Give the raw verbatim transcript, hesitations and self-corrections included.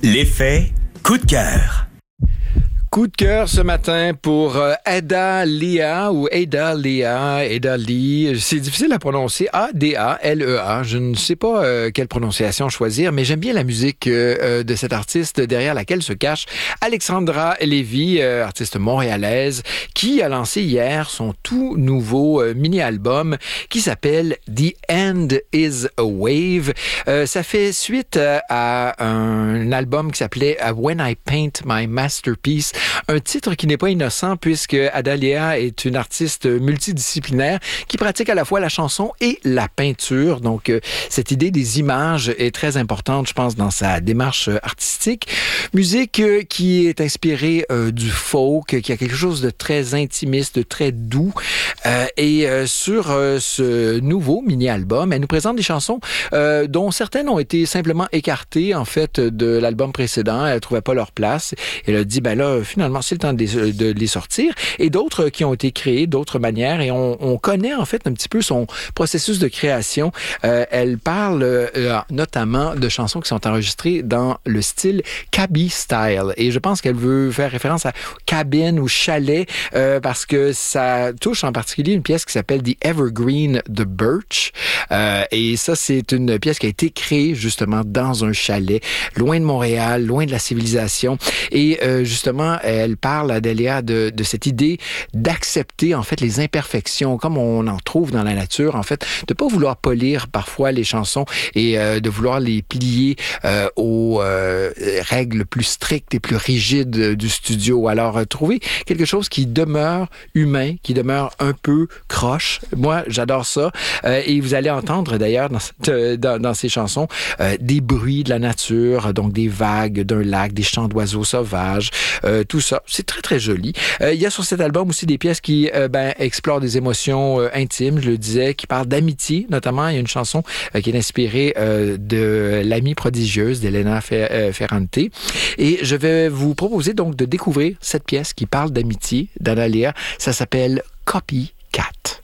L'effet coup de cœur. Coup de cœur ce matin pour euh, Ada Lia ou Ada Lia, Ada Lee. C'est difficile à prononcer. A D A L E A. Je ne sais pas euh, quelle prononciation choisir, mais j'aime bien la musique euh, de cette artiste derrière laquelle se cache Alexandra Lévy, euh, artiste montréalaise, qui a lancé hier son tout nouveau euh, mini-album qui s'appelle The End is a Wave. Euh, ça fait suite à, à un album qui s'appelait When I Paint My Masterpiece. Un titre qui n'est pas innocent puisque Ada Lia est une artiste multidisciplinaire qui pratique à la fois la chanson et la peinture. Donc, euh, cette idée des images est très importante, je pense, dans sa démarche artistique. Musique euh, qui est inspirée euh, du folk, qui a quelque chose de très intimiste, de très doux. Euh, et euh, sur euh, ce nouveau mini-album, elle nous présente des chansons euh, dont certaines ont été simplement écartées, en fait, de l'album précédent. Elle ne trouvait pas leur place. Elle a dit, ben là, finalement, c'est le temps de les, de les sortir. Et d'autres qui ont été créées d'autres manières. Et on, on connaît, en fait, un petit peu son processus de création. Euh, elle parle euh, notamment de chansons qui sont enregistrées dans le style Cabby Style. Et je pense qu'elle veut faire référence à cabine ou chalet euh, parce que ça touche en particulier une pièce qui s'appelle The Evergreen de Birch. Euh, et ça, c'est une pièce qui a été créée justement dans un chalet, loin de Montréal, loin de la civilisation. Et euh, justement, elle parle, Ada Lia, de, de cette idée d'accepter, en fait, les imperfections, comme on en trouve dans la nature, en fait, de pas vouloir polir parfois les chansons et euh, de vouloir les plier euh, aux euh, règles plus strictes et plus rigides du studio. Alors, euh, trouver quelque chose qui demeure humain, qui demeure un peu croche. Moi, j'adore ça. Euh, et vous allez entendre, d'ailleurs, dans, cette, euh, dans, dans ces chansons, euh, des bruits de la nature, donc des vagues d'un lac, des chants d'oiseaux sauvages, euh, tout ça. C'est très, très joli. Euh, il y a sur cet album aussi des pièces qui euh, ben, explorent des émotions euh, intimes, je le disais, qui parlent d'amitié, notamment. Il y a une chanson euh, qui est inspirée euh, de L'amie prodigieuse d'Elena Ferrante. Et je vais vous proposer donc de découvrir cette pièce qui parle d'amitié d'Ada Lia. Ça s'appelle Copycat.